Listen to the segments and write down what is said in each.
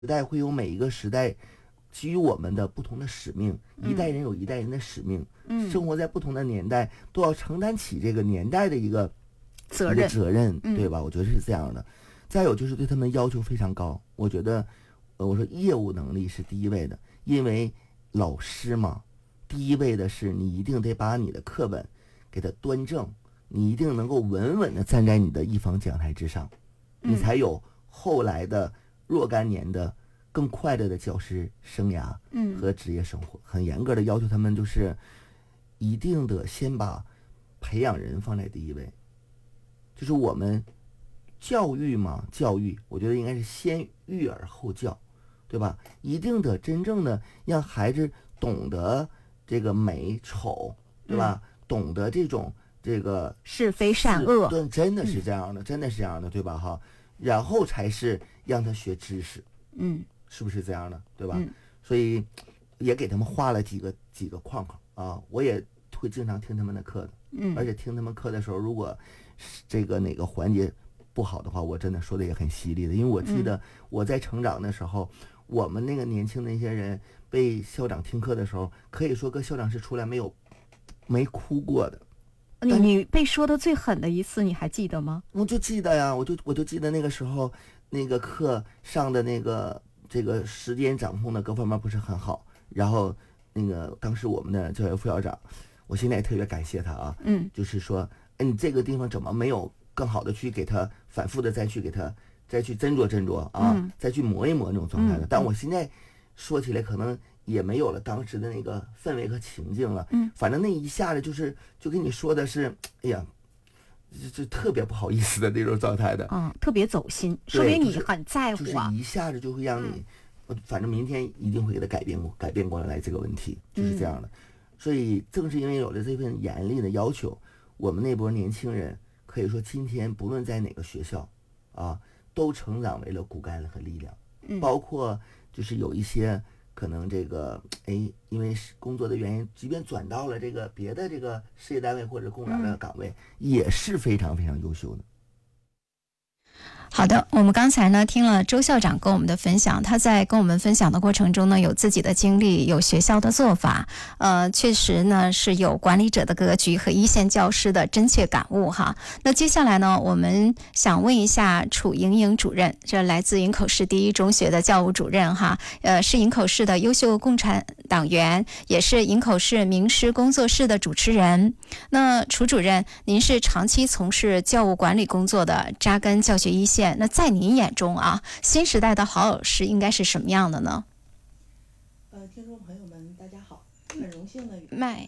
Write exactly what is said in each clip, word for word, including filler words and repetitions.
时代会有每一个时代给予我们的不同的使命，一代人有一代人的使命，嗯，生活在不同的年代都要承担起这个年代的一个责任， 责任，对吧？我觉得是这样的。再有就是对他们要求非常高，我觉得，呃，我说业务能力是第一位的，因为老师嘛，第一位的是你一定得把你的课本给它端正，你一定能够稳稳地站在你的一方讲台之上，你才有后来的若干年的更快乐的教师生涯和职业生活。很严格的要求他们，就是一定得先把培养人放在第一位，就是我们教育嘛，教育我觉得应该是先育而后教，对吧？一定得真正的让孩子懂得这个美丑，对吧？嗯、懂得这种这个是非善恶， 对，真的是这样的，嗯、真的是这样的，对吧？哈，然后才是让他学知识，嗯，是不是这样的，对吧？嗯、所以也给他们画了几个几个框框啊，我也会经常听他们的课的，嗯，而且听他们课的时候，如果这个哪个环节不好的话，我真的说的也很犀利的，因为我记得我在成长的时候，嗯、我们那个年轻的那些人被校长听课的时候，可以说跟校长室出来没有没哭过的。 你你被说的最狠的一次你还记得吗？ 我就记得呀，我就我就记得那个时候那个课上的那个这个时间掌控的各方面不是很好，然后那个当时我们的教学副校长，我现在也特别感谢他啊，嗯，就是说，哎，你这个地方怎么没有更好的去给他反复的再去给他再去斟酌斟酌啊，嗯、再去磨一磨那种状态的。嗯、但我现在说起来可能也没有了当时的那个氛围和情境了。嗯，反正那一下子就是就跟你说的是，哎呀，就就特别不好意思的那种状态的。 嗯，特别走心，说明你很在乎啊。就是一下子就会让你，嗯、反正明天一定会给他改变过改变过来这个问题，就是这样的。嗯、所以正是因为有了这份严厉的要求，我们那波年轻人。可以说，今天不论在哪个学校，啊，都成长为了骨干和力量。嗯，包括就是有一些可能这个，哎，因为工作的原因，即便转到了这个别的这个事业单位或者公务员的岗位，嗯、也是非常非常优秀的。 好的，我们刚才呢听了周校长跟我们的分享，他在跟我们分享的过程中呢，有自己的经历，有学校的做法，呃，确实呢是有管理者的格局和一线教师的真切感悟哈。那接下来呢，我们想问一下楚莹莹主任，这来自营口市第一中学的教务主任哈，呃，是营口市的优秀共产党员，也是营口市名师工作室的主持人。那楚主任，您是长期从事教务管理工作的，扎根教学一线。那在您眼中啊，新时代的好老师应该是什么样的呢？ 呃，听众朋友们，大家好，很荣幸的与麦，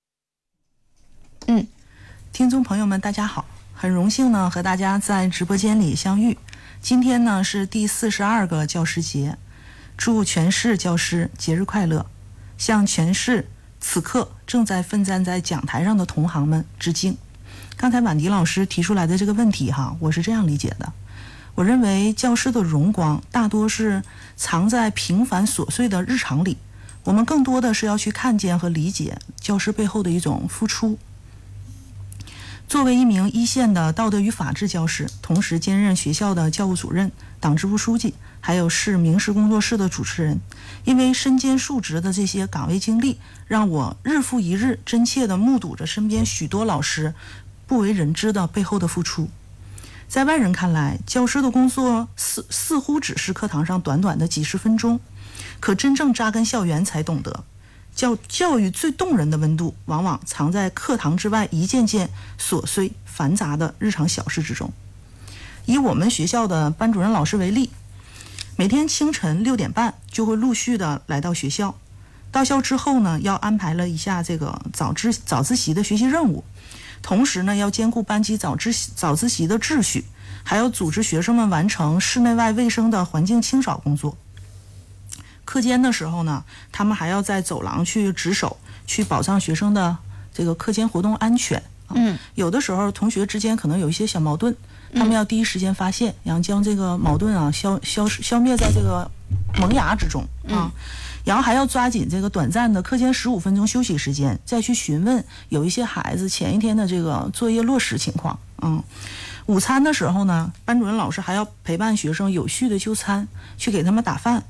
嗯， 听众朋友们，大家好，很荣幸呢和大家在直播间里相遇。今天呢是第四十二个教师节，祝全市教师节日快乐，向全市此刻正在奋战在讲台上的同行们致敬。刚才婉迪老师提出来的这个问题哈，我是这样理解的。我认为教师的荣光大多是藏在平凡琐碎的日常里，我们更多的是要去看见和理解教师背后的一种付出。作为一名一线的道德与法治教师，同时兼任学校的教务主任、党支部书记，还有市名师工作室的主持人，因为身兼数职的这些岗位经历，让我日复一日真切地目睹着身边许多老师不为人知的背后的付出。在外人看来，教师的工作似似乎只是课堂上短短的几十分钟，可真正扎根校园才懂得，教教育最动人的温度，往往藏在课堂之外一件件琐碎繁杂的日常小事之中。以我们学校的班主任老师为例，每天清晨六点半就会陆续的来到学校，到校之后呢，要安排了一下这个早自早自习的学习任务。同时呢，要兼顾班级早自早自习的秩序，还要组织学生们完成室内外卫生的环境清扫工作。课间的时候呢，他们还要在走廊去值守，去保障学生的这个课间活动安全。嗯，有的时候同学之间可能有一些小矛盾，他们要第一时间发现，然后将这个矛盾啊消消消灭在这个萌芽之中啊。嗯，然后还要抓紧这个短暂的课间十五分钟休息时间，再去询问有一些孩子前一天的这个作业落实情况。嗯， 午餐的时候呢，班主任老师还要陪伴学生有序的就餐，去给他们打饭。